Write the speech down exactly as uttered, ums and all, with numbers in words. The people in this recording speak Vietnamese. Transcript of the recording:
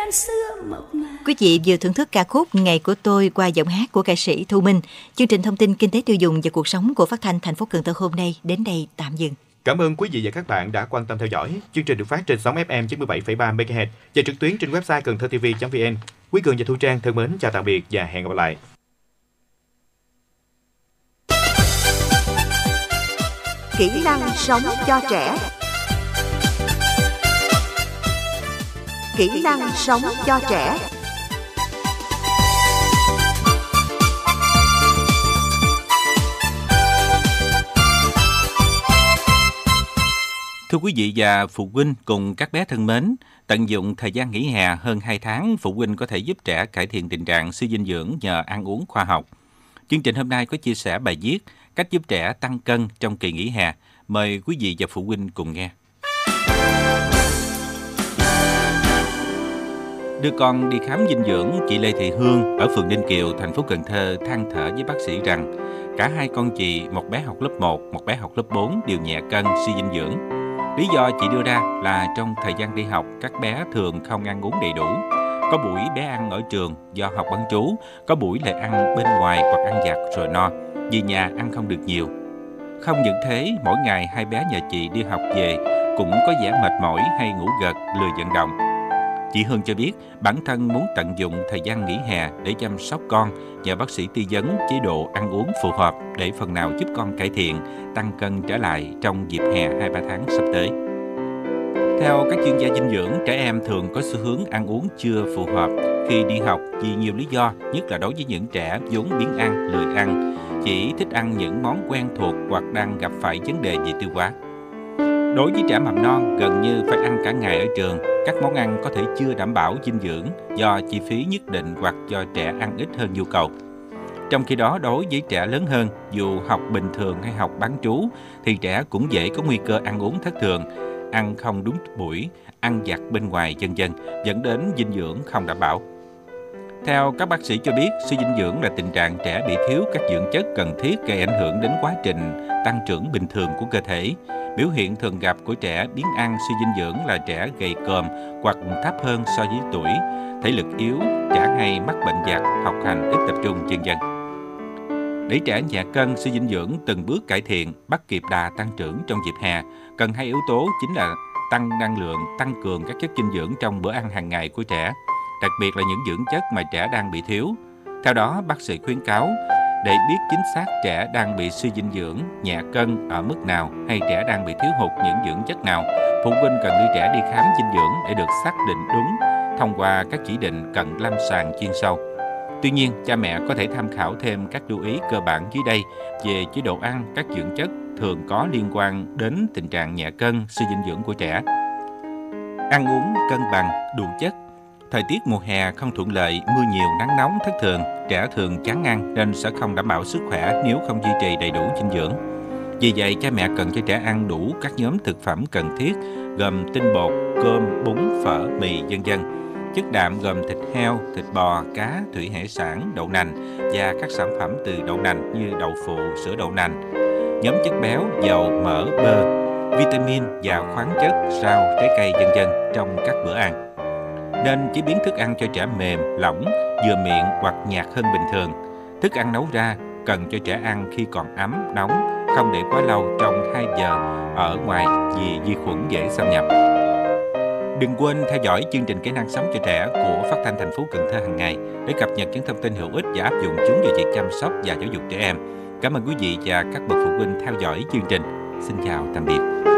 ngàn xưa mộng màng. Quý vị vừa thưởng thức ca khúc Ngày của tôi qua giọng hát của ca sĩ Thu Minh. Chương trình thông tin kinh tế tiêu dùng và cuộc sống của Phát thanh thành phố Cần Thơ hôm nay đến đây tạm dừng. Cảm ơn quý vị và các bạn đã quan tâm theo dõi. Chương trình được phát trên sóng ép em chín mươi bảy phẩy ba mê ga héc và trực tuyến trên website cần thơ t v chấm vn. Quý Cường và Thu Trang thân mến chào tạm biệt và hẹn gặp lại. Kỹ năng sống cho trẻ. Kỹ năng sống cho trẻ. Thưa quý vị và phụ huynh cùng các bé thân mến, tận dụng thời gian nghỉ hè hơn hai tháng, phụ huynh có thể giúp trẻ cải thiện tình trạng suy dinh dưỡng nhờ ăn uống khoa học. Chương trình hôm nay có chia sẻ bài viết cách giúp trẻ tăng cân trong kỳ nghỉ hè. Mời quý vị và phụ huynh cùng nghe. Đưa con đi khám dinh dưỡng, chị Lê Thị Hương ở phường Ninh Kiều, thành phố Cần Thơ than thở với bác sĩ rằng cả hai con chị, một bé học lớp một, một bé học lớp bốn đều nhẹ cân, suy dinh dưỡng. Lý do chị đưa ra là trong thời gian đi học, các bé thường không ăn uống đầy đủ. Có buổi bé ăn ở trường do học bán trú, có buổi lại ăn bên ngoài hoặc ăn vặt rồi no, vì nhà ăn không được nhiều. Không những thế, mỗi ngày hai bé nhà chị đi học về cũng có vẻ mệt mỏi hay ngủ gật, lười vận động. Chị Hương cho biết bản thân muốn tận dụng thời gian nghỉ hè để chăm sóc con, nhờ bác sĩ tư vấn chế độ ăn uống phù hợp để phần nào giúp con cải thiện, tăng cân trở lại trong dịp hè hai ba tháng sắp tới. Theo các chuyên gia dinh dưỡng, trẻ em thường có xu hướng ăn uống chưa phù hợp khi đi học vì nhiều lý do, nhất là đối với những trẻ vốn biếng ăn, lười ăn, chỉ thích ăn những món quen thuộc hoặc đang gặp phải vấn đề về tiêu hóa. Đối với trẻ mầm non, gần như phải ăn cả ngày ở trường, các món ăn có thể chưa đảm bảo dinh dưỡng do chi phí nhất định hoặc do trẻ ăn ít hơn nhu cầu. Trong khi đó, đối với trẻ lớn hơn, dù học bình thường hay học bán trú, thì trẻ cũng dễ có nguy cơ ăn uống thất thường, ăn không đúng buổi, ăn vặt bên ngoài vân vân, dẫn đến dinh dưỡng không đảm bảo. Theo các bác sĩ cho biết, suy dinh dưỡng là tình trạng trẻ bị thiếu các dưỡng chất cần thiết gây ảnh hưởng đến quá trình tăng trưởng bình thường của cơ thể. Biểu hiện thường gặp của trẻ biếng ăn suy dinh dưỡng là trẻ gầy còm hoặc thấp hơn so với tuổi, thể lực yếu, trẻ hay mắc bệnh vặt, học hành ít tập trung vân vân. Để trẻ nhẹ cân suy dinh dưỡng từng bước cải thiện, bắt kịp đà tăng trưởng trong dịp hè, cần hai yếu tố chính là tăng năng lượng, tăng cường các chất dinh dưỡng trong bữa ăn hàng ngày của trẻ, đặc biệt là những dưỡng chất mà trẻ đang bị thiếu. Theo đó, bác sĩ khuyến cáo để biết chính xác trẻ đang bị suy dinh dưỡng, nhẹ cân ở mức nào hay trẻ đang bị thiếu hụt những dưỡng chất nào, phụ huynh cần đưa trẻ đi khám dinh dưỡng để được xác định đúng thông qua các chỉ định cận lâm sàng chuyên sâu. Tuy nhiên, cha mẹ có thể tham khảo thêm các lưu ý cơ bản dưới đây về chế độ ăn, các dưỡng chất thường có liên quan đến tình trạng nhẹ cân, suy dinh dưỡng của trẻ. Ăn uống cân bằng, đủ chất. Thời tiết mùa hè không thuận lợi, mưa nhiều, nắng nóng thất thường, trẻ thường chán ăn nên sẽ không đảm bảo sức khỏe nếu không duy trì đầy đủ dinh dưỡng. Vì vậy, cha mẹ cần cho trẻ ăn đủ các nhóm thực phẩm cần thiết gồm tinh bột, cơm, bún, phở, mì, vân vân. Chất đạm gồm thịt heo, thịt bò, cá, thủy hải sản, đậu nành và các sản phẩm từ đậu nành như đậu phụ, sữa đậu nành. Nhóm chất béo, dầu, mỡ, bơ, vitamin và khoáng chất, rau, trái cây vân vân trong các bữa ăn. Nên chế biến thức ăn cho trẻ mềm, lỏng, vừa miệng hoặc nhạt hơn bình thường. Thức ăn nấu ra cần cho trẻ ăn khi còn ấm, nóng, không để quá lâu trong hai giờ ở ngoài vì vi khuẩn dễ xâm nhập. Đừng quên theo dõi chương trình Kỹ năng sống cho trẻ của Phát thanh thành phố Cần Thơ hàng ngày để cập nhật những thông tin hữu ích và áp dụng chúng vào việc chăm sóc và giáo dục trẻ em. Cảm ơn quý vị và các bậc phụ huynh theo dõi chương trình. Xin chào, tạm biệt.